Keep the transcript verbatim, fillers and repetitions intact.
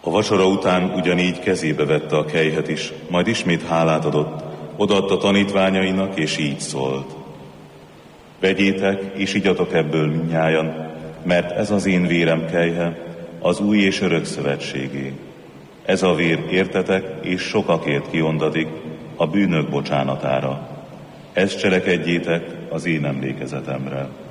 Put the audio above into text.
A vacsora után ugyanígy kezébe vette a kelyhet is, majd ismét hálát adott, odaadta tanítványainak, és így szólt. Vegyétek, és igyatok ebből mindnyájan, mert ez az én vérem kelyhe, az új és örök szövetségé. Ez a vér értetek, és sokakért kiondatik a bűnök bocsánatára. Ezt cselekedjétek az én emlékezetemre.